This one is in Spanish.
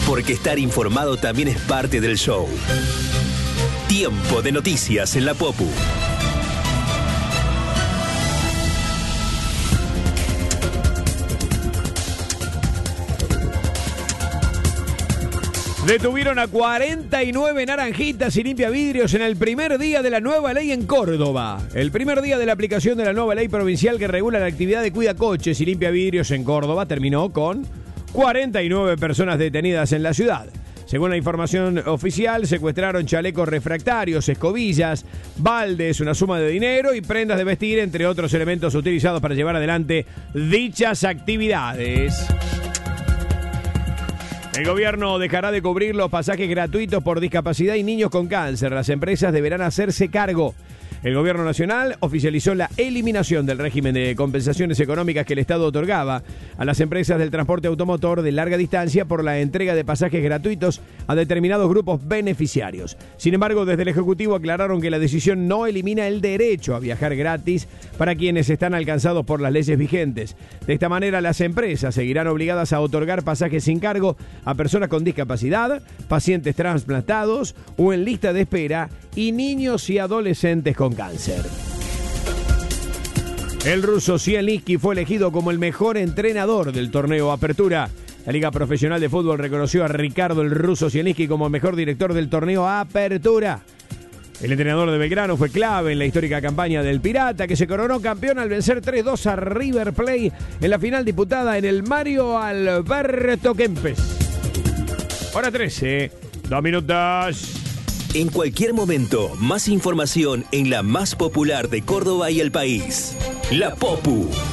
Porque estar informado también es parte del show. Tiempo de noticias en la Popu. Detuvieron a 49 naranjitas y limpiavidrios en el primer día de la nueva ley en Córdoba. El primer día de la aplicación de la nueva ley provincial que regula la actividad de cuidacoches y limpiavidrios en Córdoba terminó con 49 personas detenidas en la ciudad. Según la información oficial, secuestraron chalecos refractarios, escobillas, baldes, una suma de dinero y prendas de vestir, entre otros elementos utilizados para llevar adelante dichas actividades. El gobierno dejará de cubrir los pasajes gratuitos por discapacidad y niños con cáncer. Las empresas deberán hacerse cargo. El gobierno nacional oficializó la eliminación del régimen de compensaciones económicas que el Estado otorgaba a las empresas del transporte automotor de larga distancia por la entrega de pasajes gratuitos a determinados grupos beneficiarios. Sin embargo, desde el Ejecutivo aclararon que la decisión no elimina el derecho a viajar gratis para quienes están alcanzados por las leyes vigentes. De esta manera, las empresas seguirán obligadas a otorgar pasajes sin cargo a personas con discapacidad, pacientes trasplantados o en lista de espera y niños y adolescentes con cáncer. El ruso Zielinski fue elegido como el mejor entrenador del torneo Apertura. La Liga Profesional de Fútbol reconoció a Ricardo el ruso Zielinski como mejor director del torneo Apertura. El entrenador de Belgrano fue clave en la histórica campaña del Pirata, que se coronó campeón al vencer 3-2 a River Plate en la final disputada en el Mario Alberto Kempes. Hora 13, 2 minutos. En cualquier momento, más información en la más popular de Córdoba y el país. La Popu.